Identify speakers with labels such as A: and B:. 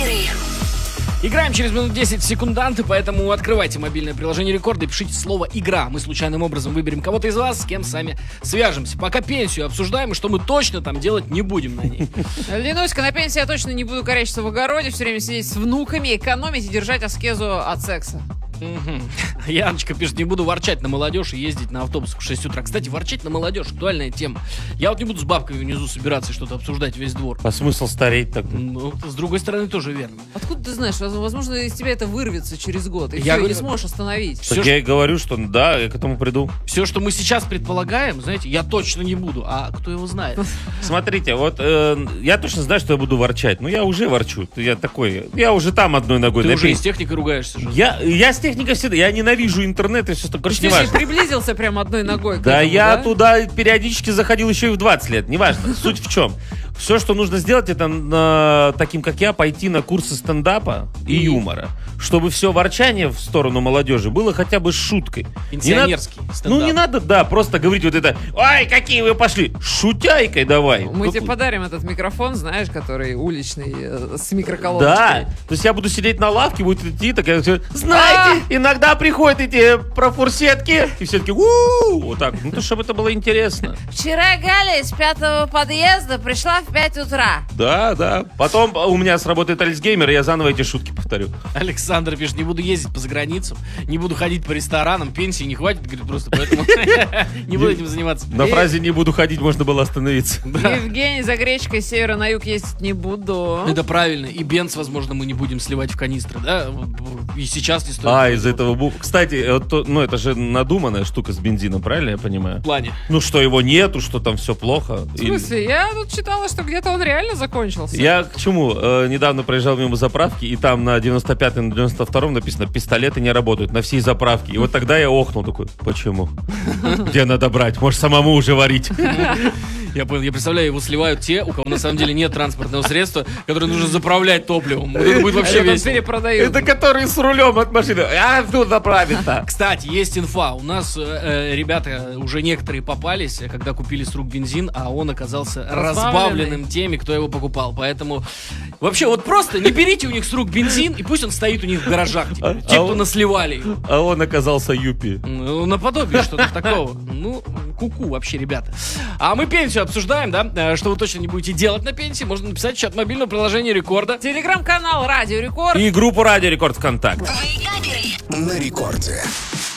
A: Играем через минут 10 секунданты, поэтому открывайте мобильное приложение Рекорда и пишите слово «Игра». Мы случайным образом выберем кого-то из вас, с кем сами свяжемся. Пока пенсию обсуждаем, и что мы точно там делать не будем на ней.
B: Ленуська, на пенсии я точно не буду корячиться в огороде, все время сидеть с внуками, экономить и держать аскезу от секса.
A: Яночка пишет, не буду ворчать на молодежь и ездить на автобусах в 6 утра. Кстати, ворчать на молодежь — актуальная тема. Я вот не буду с бабками внизу собираться и что-то обсуждать весь двор.
C: А смысл стареть так?
A: Ну, с другой стороны, тоже верно.
B: Откуда ты знаешь? Возможно, из тебя это вырвется через год, и
A: Я
B: все,
A: говорю-
B: не сможешь остановить.
C: Так я и говорю, что да, я к этому приду.
A: Все, что мы сейчас предполагаем, знаете, я точно не буду, а кто его знает.
C: Смотрите, вот я точно знаю, что я буду ворчать. Но я уже ворчу. Я такой, я уже там одной ногой.
A: Ты
C: на
A: уже и
C: пенсии.
A: с техникой ругаешься же.
C: Я с техникой всегда, я ненавижу интернет и все что, короче,
B: Ты же
C: неважно.
B: приблизился прям одной ногой к
C: Да,
B: этому,
C: я
B: да?
C: туда периодически заходил еще и в 20 лет, неважно. Суть в чем. Все, что нужно сделать, это таким, как я, пойти на курсы стендапа и юмора. Чтобы все ворчание в сторону молодежи было хотя бы шуткой.
A: Пенсионерский стендап.
C: Ну, не надо, да, просто говорить вот это: ой, какие вы пошли! Шутяйкой давай.
B: Мы тебе подарим этот микрофон, знаешь, который уличный, с микроколоночкой.
C: Да, то есть я буду сидеть на лавке, будет идти, такая, знаете, иногда приходят эти профурсетки, и все таки у-у-у, вот так, ну то, чтобы это было интересно.
B: Вчера Галя из 5-го подъезда пришла в 5 утра.
C: Да. Потом у меня сработает Альцгеймер, и я заново эти шутки повторю.
A: Александр пишет, не буду ездить по заграницам, не буду ходить по ресторанам, пенсии не хватит, говорит, просто поэтому не буду этим заниматься.
C: На фразе «не буду ходить» можно было остановиться.
B: Евгений, за гречкой с севера на юг ездить не буду.
A: Это правильно. И бенз, возможно, мы не будем сливать в канистры, да? И сейчас не стоит.
C: Из этого... Кстати, это же надуманная штука с бензином, правильно я понимаю?
A: В плане.
C: Ну, что его нету, что там все плохо.
B: В смысле? Я тут читала, что где-то он реально закончился.
C: Я к чему? Недавно проезжал мимо заправки, и там на 95-м, на 92-м написано: пистолеты не работают на всей заправке. И вот тогда я охнул такой: почему? Где надо брать? Может, самому уже варить?
A: Я понял, я представляю, его сливают те, у кого на самом деле нет транспортного средства, которое нужно заправлять топливом. Вот это будет вообще
B: Потом
A: весело.
B: перепродают.
C: Это который с рулем от машины. А тут заправить-то.
A: Кстати, есть инфа. У нас ребята уже некоторые попались, когда купили с рук бензин, а он оказался разбавленным теми, кто его покупал. Поэтому вообще вот просто не берите у них с рук бензин, и пусть он стоит у них в гаражах. Те, кто насливали его.
C: А он оказался юпи.
A: Ну, наподобие что-то такого. Ну, ку-ку вообще, ребята. А мы пенсию обсуждаем, да? Что вы точно не будете делать на пенсии, можно написать в чат мобильного приложения Рекорда.
B: Телеграм-канал Радио Рекорд.
C: И группу Радио Рекорд ВКонтакте.
D: На рекорде.